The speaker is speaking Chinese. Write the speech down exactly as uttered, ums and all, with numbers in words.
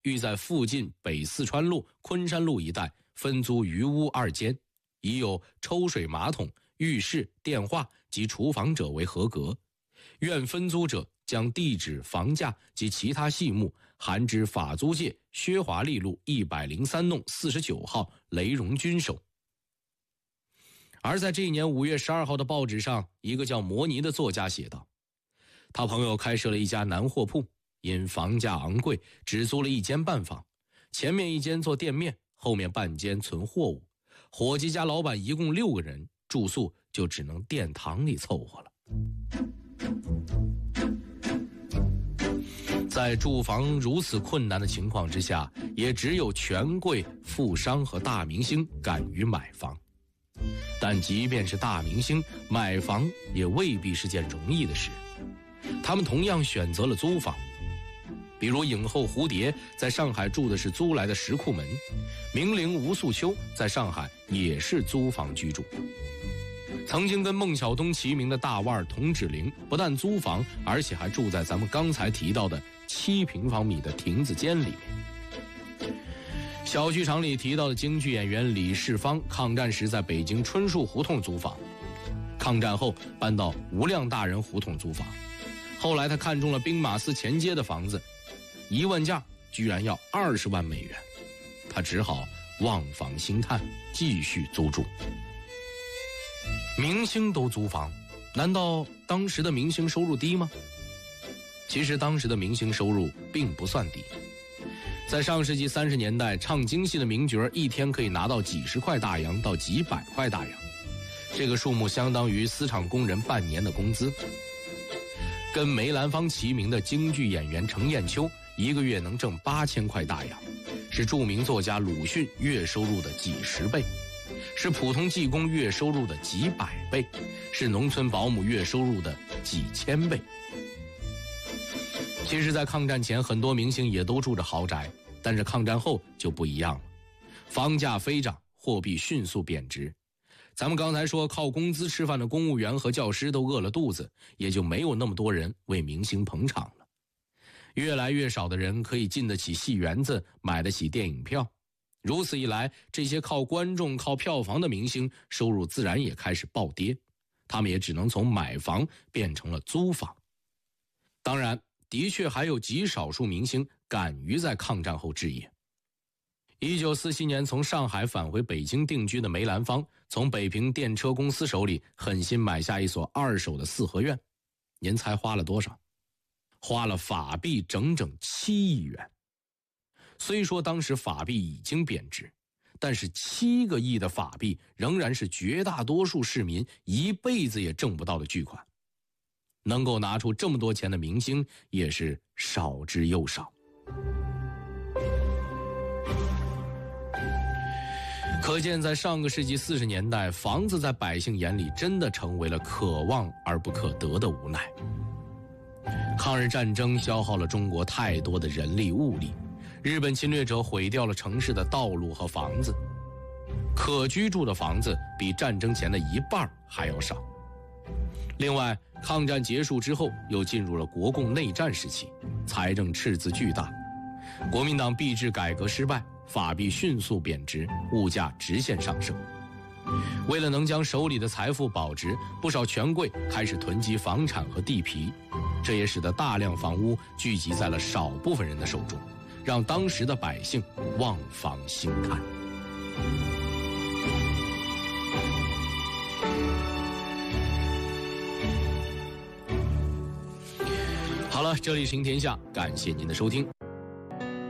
欲在附近北四川路、昆山路一带分租余屋二间，已有抽水马桶、浴室、电话及厨房者为合格。愿分租者将地址、房价及其他细目函至法租界薛华利路一百零三弄四十九号雷荣军手。而在这一年五月十二号的报纸上，一个叫摩尼的作家写道，他朋友开设了一家南货铺，因房价昂贵，只租了一间半房，前面一间做店面，后面半间存货物。伙计家老板一共六个人，住宿就只能殿堂里凑合了。在住房如此困难的情况之下，也只有权贵、富商和大明星敢于买房。但即便是大明星，买房也未必是件容易的事，他们同样选择了租房。比如影后蝴蝶在上海住的是租来的石库门，名伶吴素秋在上海也是租房居住。曾经跟孟小冬齐名的大腕童芷苓不但租房，而且还住在咱们刚才提到的七平方米的亭子间里面。小剧场里提到的京剧演员李世芳，抗战时在北京春树胡同租房，抗战后搬到无量大人胡同租房。后来他看中了兵马司前街的房子，一问价居然要二十万美元，他只好望房兴叹，继续租住。明星都租房，难道当时的明星收入低吗？其实当时的明星收入并不算低。在上世纪三十年代，唱京戏的名角一天可以拿到几十块大洋到几百块大洋，这个数目相当于丝厂工人半年的工资。跟梅兰芳齐名的京剧演员程砚秋一个月能挣八千块大洋，是著名作家鲁迅月收入的几十倍，是普通技工月收入的几百倍，是农村保姆月收入的几千倍。其实在抗战前，很多明星也都住着豪宅，但是抗战后就不一样了，房价飞涨，货币迅速贬值。咱们刚才说靠工资吃饭的公务员和教师都饿了肚子，也就没有那么多人为明星捧场了。越来越少的人可以进得起戏园子，买得起电影票。如此一来，这些靠观众、靠票房的明星收入自然也开始暴跌，他们也只能从买房变成了租房。当然，的确还有极少数明星敢于在抗战后置业。一九四七年从上海返回北京定居的梅兰芳，从北平电车公司手里狠心买下一所二手的四合院。您猜花了多少？花了法币整整七亿元。虽说当时法币已经贬值，但是七个亿的法币仍然是绝大多数市民一辈子也挣不到的巨款。能够拿出这么多钱的明星也是少之又少。可见在上个世纪四十年代，房子在百姓眼里真的成为了可望而不可得的无奈。抗日战争消耗了中国太多的人力物力，日本侵略者毁掉了城市的道路和房子，可居住的房子比战争前的一半还要少。另外，抗战结束之后又进入了国共内战时期，财政赤字巨大，国民党币制改革失败，法币迅速贬值，物价直线上升。为了能将手里的财富保值，不少权贵开始囤积房产和地皮，这也使得大量房屋聚集在了少部分人的手中，让当时的百姓望房兴叹。好了，这里是行天下，感谢您的收听。